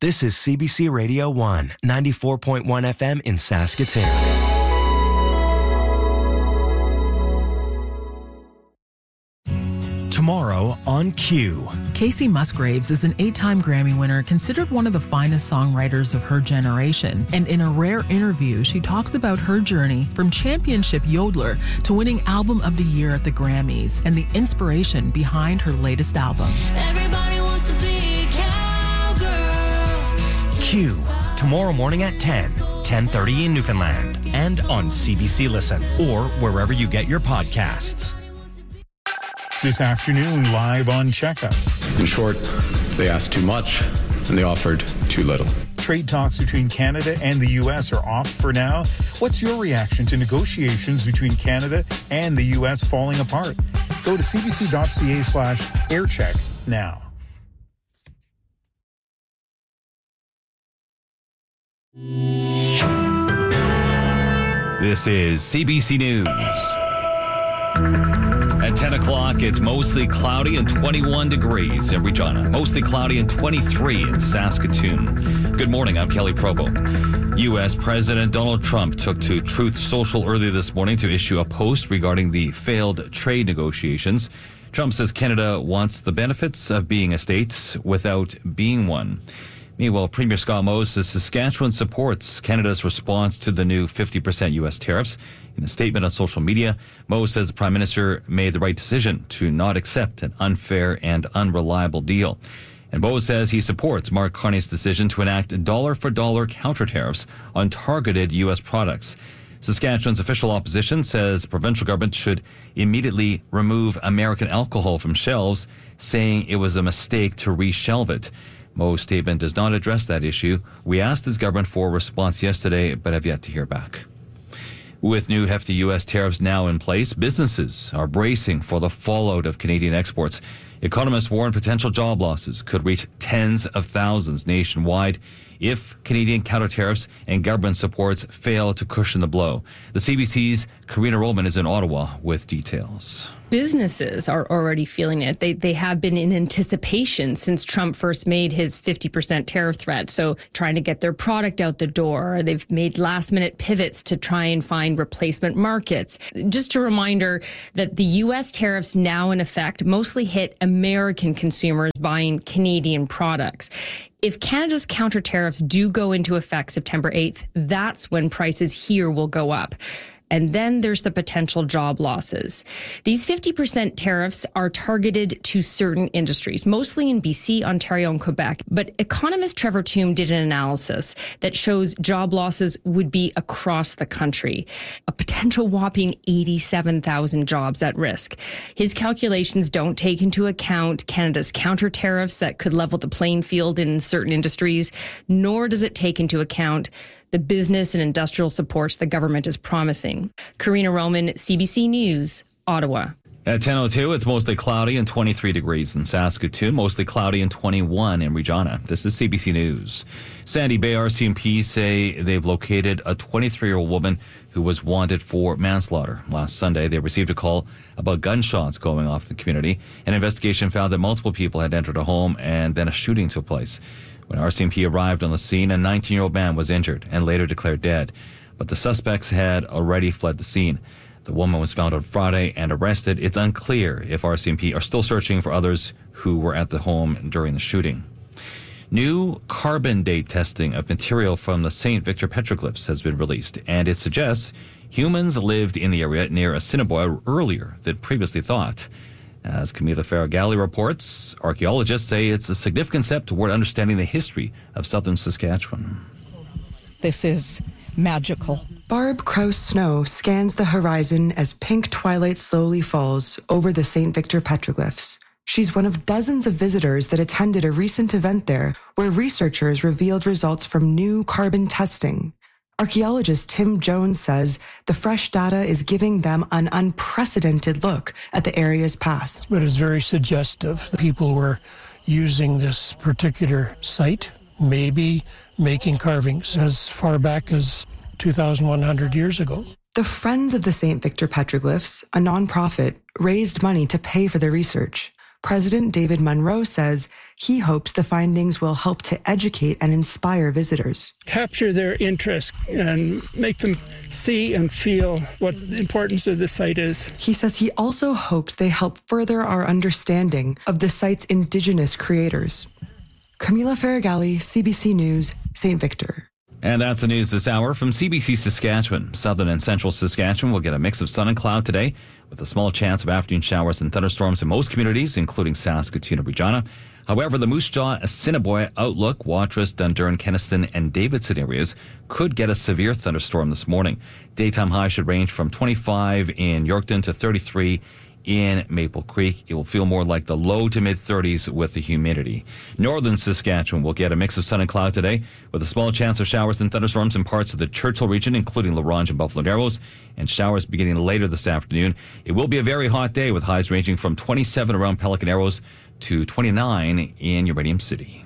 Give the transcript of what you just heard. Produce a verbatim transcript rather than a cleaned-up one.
This is C B C Radio one, ninety-four point one F M in Saskatoon. Tomorrow on Q. Kacey Musgraves is an eight-time Grammy winner, considered one of the finest songwriters of her generation. And in a rare interview, she talks about her journey from championship yodeler to winning Album of the Year at the Grammys and the inspiration behind her latest album. Everybody wants to be a cowgirl. Q. Tomorrow morning at ten, ten thirty in Newfoundland. And on C B C Listen or wherever you get your podcasts. This afternoon, live on Checkup. In short, they asked too much and they offered too little. Trade talks between Canada and the U S are off for now. What's your reaction to negotiations between Canada and the U S falling apart? Go to cbc.ca slash aircheck now. This is C B C News. At ten o'clock, it's mostly cloudy and twenty-one degrees in Regina. Mostly cloudy and twenty-three in Saskatoon. Good morning, I'm Kelly Probo. U S President Donald Trump took to Truth Social earlier this morning to issue a post regarding the failed trade negotiations. Trump says Canada wants the benefits of being a state without being one. Meanwhile, Premier Scott Moe says Saskatchewan supports Canada's response to the new fifty percent U S tariffs. In a statement on social media, Moe says the Prime Minister made the right decision to not accept an unfair and unreliable deal. And Moe says he supports Mark Carney's decision to enact dollar-for-dollar counter tariffs on targeted U S products. Saskatchewan's official opposition says the provincial government should immediately remove American alcohol from shelves, saying it was a mistake to reshelve it. Moe's statement does not address that issue. We asked his government for a response yesterday, but have yet to hear back. With new hefty U S tariffs now in place, businesses are bracing for the fallout of Canadian exports. Economists warn potential job losses could reach tens of thousands nationwide if Canadian counter tariffs and government supports fail to cushion the blow. The C B C's Karina Roman is in Ottawa with details. Businesses are already feeling it. They they have been in anticipation since Trump first made his fifty percent tariff threat. So trying to get their product out the door. They've made last minute pivots to try and find replacement markets. Just a reminder that the U S tariffs now in effect mostly hit American consumers buying Canadian products. If Canada's counter tariffs do go into effect September eighth, that's when prices here will go up. And then there's the potential job losses. These fifty percent tariffs are targeted to certain industries, mostly in B C, Ontario, and Quebec. But economist Trevor Tombe did an analysis that shows job losses would be across the country, a potential whopping eighty-seven thousand jobs at risk. His calculations don't take into account Canada's counter tariffs that could level the playing field in certain industries, nor does it take into account the business and industrial supports the government is promising. Karina Roman, C B C News, Ottawa. At ten oh two, it's mostly cloudy and twenty-three degrees in Saskatoon, mostly cloudy and twenty-one in Regina. This is C B C News. Sandy Bay R C M P say they've located a twenty-three-year-old woman who was wanted for manslaughter. Last Sunday, they received a call about gunshots going off in the community. An investigation found that multiple people had entered a home and then a shooting took place. When R C M P arrived on the scene, a nineteen-year-old man was injured and later declared dead. But the suspects had already fled the scene. The woman was found on Friday and arrested. It's unclear if R C M P are still searching for others who were at the home during the shooting. New carbon date testing of material from the Saint Victor petroglyphs has been released, and it suggests humans lived in the area near Assiniboia earlier than previously thought. As Camila Faragalli reports, archaeologists say it's a significant step toward understanding the history of southern Saskatchewan. This is magical. Barb Krause Snow scans the horizon as pink twilight slowly falls over the Saint Victor petroglyphs. She's one of dozens of visitors that attended a recent event there where researchers revealed results from new carbon testing. Archaeologist Tim Jones says the fresh data is giving them an unprecedented look at the area's past. But it's very suggestive. The people were using this particular site, maybe making carvings as far back as two thousand one hundred years ago. The Friends of the Saint Victor Petroglyphs, a nonprofit, raised money to pay for the research. President David Munro says he hopes the findings will help to educate and inspire visitors. Capture their interest and make them see and feel what the importance of the site is. He says he also hopes they help further our understanding of the site's Indigenous creators. Camila Faragalli, C B C News, Saint Victor. And that's the news this hour from C B C Saskatchewan. Southern and central Saskatchewan will get a mix of sun and cloud today, with a small chance of afternoon showers and thunderstorms in most communities, including Saskatoon and Regina. However, the Moose Jaw, Assiniboia, Outlook, Watrous, Dundurn, Kenaston, and Davidson areas could get a severe thunderstorm this morning. Daytime highs should range from twenty-five in Yorkton to thirty-three in Maple Creek. It will feel more like the low to mid thirties with the humidity. Northern Saskatchewan will get a mix of sun and cloud today, with a small chance of showers and thunderstorms in parts of the Churchill region, including La Ronge and Buffalo Narrows, and showers beginning later this afternoon. It will be a very hot day with highs ranging from twenty-seven around Pelican Arrows to twenty-nine in Uranium City.